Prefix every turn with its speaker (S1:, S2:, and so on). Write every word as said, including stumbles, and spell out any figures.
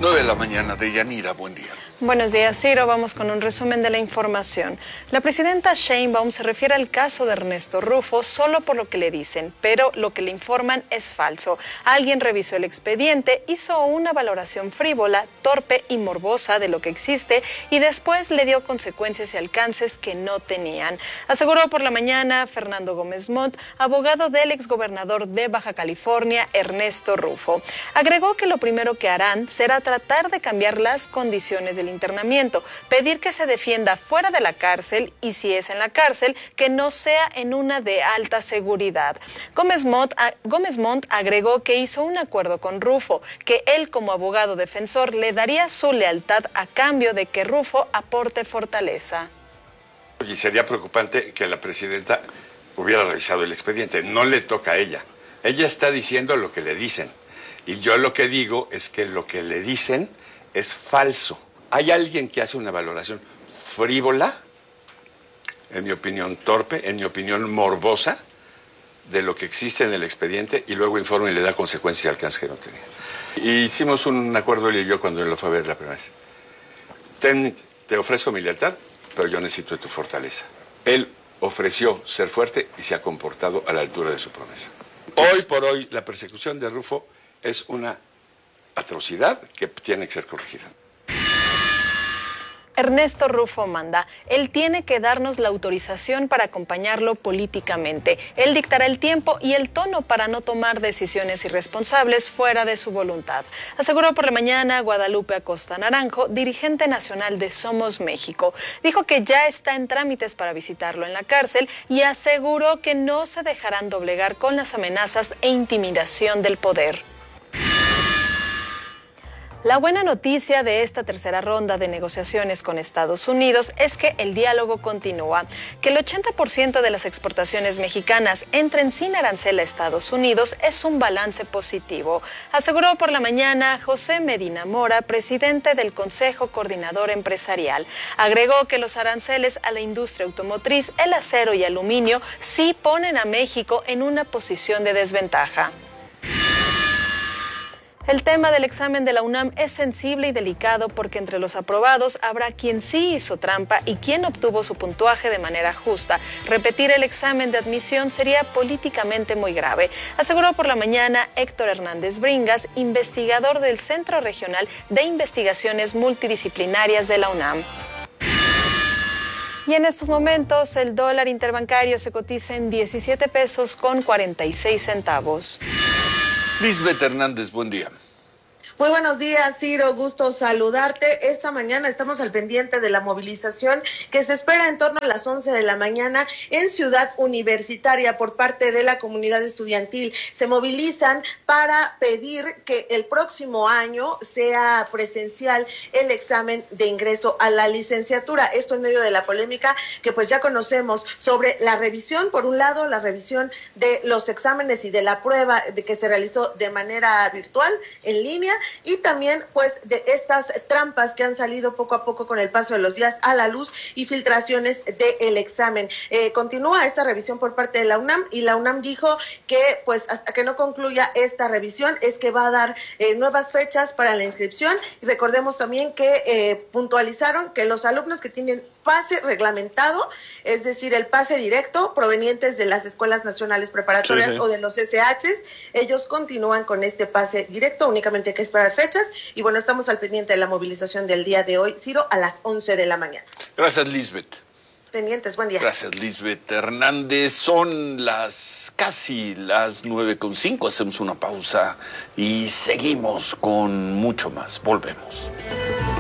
S1: nueve de la mañana de Yanira, buen día.
S2: Buenos días, Ciro. Vamos con un resumen de la información. La presidenta Sheinbaum se refiere al caso de Ernesto Rufo solo por lo que le dicen, pero lo que le informan es falso. Alguien revisó el expediente, hizo una valoración frívola, torpe y morbosa de lo que existe y después le dio consecuencias y alcances que no tenían. Aseguró por la mañana Fernando Gómez Montt, abogado del exgobernador de Baja California, Ernesto Rufo. Agregó que lo primero que harán será tratar de cambiar las condiciones del internamiento, pedir que se defienda fuera de la cárcel y si es en la cárcel, que no sea en una de alta seguridad. Gómez Montt, Gómez Montt agregó que hizo un acuerdo con Rufo, que él como abogado defensor le daría su lealtad a cambio de que Rufo aporte fortaleza.
S3: Y sería preocupante que la presidenta hubiera revisado el expediente, no le toca a ella. Ella está diciendo lo que le dicen y yo lo que digo es que lo que le dicen es falso. Hay alguien que hace una valoración frívola, en mi opinión torpe, en mi opinión morbosa, de lo que existe en el expediente y luego informa y le da consecuencias y alcances que no tenía. Y hicimos un acuerdo él y yo cuando él lo fue a ver la primera vez. Ten, te ofrezco mi lealtad, pero yo necesito de tu fortaleza. Él ofreció ser fuerte y se ha comportado a la altura de su promesa. Hoy por hoy la persecución de Rufo es una atrocidad que tiene que ser corregida.
S2: Ernesto Rufo manda. Él tiene que darnos la autorización para acompañarlo políticamente. Él dictará el tiempo y el tono para no tomar decisiones irresponsables fuera de su voluntad. Aseguró por la mañana Guadalupe Acosta Naranjo, dirigente nacional de Somos México. Dijo que ya está en trámites para visitarlo en la cárcel y aseguró que no se dejarán doblegar con las amenazas e intimidación del poder. La buena noticia de esta tercera ronda de negociaciones con Estados Unidos es que el diálogo continúa, que el ochenta por ciento de las exportaciones mexicanas entren sin arancel a Estados Unidos es un balance positivo, aseguró por la mañana José Medina Mora, presidente del Consejo Coordinador Empresarial. Agregó que los aranceles a la industria automotriz, el acero y aluminio sí ponen a México en una posición de desventaja. El tema del examen de la UNAM es sensible y delicado porque entre los aprobados habrá quien sí hizo trampa y quien obtuvo su puntuaje de manera justa. Repetir el examen de admisión sería políticamente muy grave, aseguró por la mañana Héctor Hernández Bringas, investigador del Centro Regional de Investigaciones Multidisciplinarias de la UNAM. Y en estos momentos el dólar interbancario se cotiza en diecisiete pesos con cuarenta y seis centavos.
S1: Lisbeth Hernández, buen día.
S4: Muy buenos días, Ciro, gusto saludarte. Esta mañana estamos al pendiente de la movilización que se espera en torno a las once de la mañana en Ciudad Universitaria por parte de la comunidad estudiantil. Se movilizan para pedir que el próximo año sea presencial el examen de ingreso a la licenciatura. Esto en medio de la polémica que pues ya conocemos sobre la revisión, por un lado, la revisión de los exámenes y de la prueba de que se realizó de manera virtual, en línea, y también pues de estas trampas que han salido poco a poco con el paso de los días a la luz y filtraciones del examen. Eh, continúa esta revisión por parte de la UNAM y la UNAM dijo que pues hasta que no concluya esta revisión es que va a dar eh, nuevas fechas para la inscripción. Y recordemos también que eh, puntualizaron que los alumnos que tienen pase reglamentado, es decir, el pase directo provenientes de las escuelas nacionales preparatorias sí, sí. o de los S Hs, ellos continúan con este pase directo, únicamente hay que esperar fechas y bueno, estamos al pendiente de la movilización del día de hoy, Ciro, a las once de la mañana.
S1: Gracias, Lisbeth.
S4: Pendientes, buen día.
S1: Gracias, Lisbeth Hernández. Son las casi las nueve con cinco, hacemos una pausa y seguimos con mucho más. Volvemos.